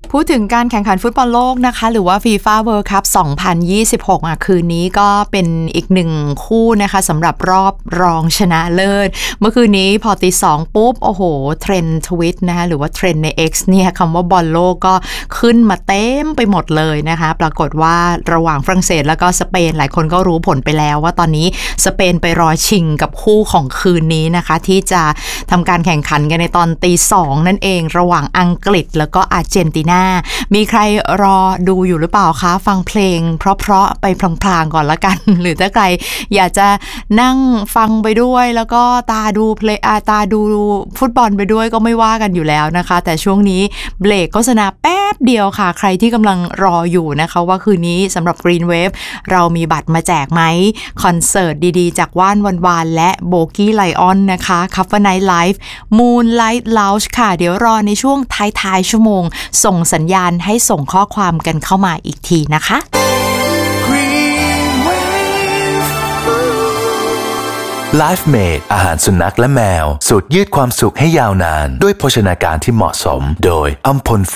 พูดถึงการแข่งขันฟุตบอลโลกนะคะหรือว่า FIFA World Cup 2026คืนนี้ก็เป็นอีกหนึ่งคู่นะคะสำหรับรอบรองชนะเลิศเมื่อคืนนี้พอตี2ปุ๊บโอ้โหเทรนด์ทวิตนะคะหรือว่าเทรนด์ใน X เนี่ยคำว่าบอลโลกก็ขึ้นมาเต็มไปหมดเลยนะคะปรากฏว่าระหว่างฝรั่งเศสแล้วก็สเปนหลายคนก็รู้ผลไปแล้วว่าตอนนี้สเปนไปรอชิงกับคู่ของคืนนี้นะคะที่จะทำการแข่งขันกันในตอนตี2นั่นเองระหว่างอังกฤษแล้วก็อาร์เจนตินามีใครรอดูอยู่หรือเปล่าคะฟังเพลงเพราะๆไปพลางๆก่อนละกัน หรือถ้าใครอยากจะนั่งฟังไปด้วยแล้วก็ตาดูฟุตบอลไปด้วยก็ไม่ว่ากันอยู่แล้วนะคะแต่ช่วงนี้เบรกโฆษณาแป๊บเดียวค่ะใครที่กำลังรออยู่นะคะว่าคืนนี้สำหรับ Green Wave เรามีบัตรมาแจกไหมคอนเสิร์ตดีๆจากว่านวานและโบกี้ไลออนนะคะ Cover Night Live Moonlight Lounge ค่ะเดี๋ยวรอในช่วงท้ายๆชั่วโมงส่งสัญญาณให้ส่งข้อความกันเข้ามาอีกทีนะคะ Life Made อาหารสุนัขและแมวสูตรยืดความสุขให้ยาวนานด้วยโภชนาการที่เหมาะสมโดยอัมพลฟ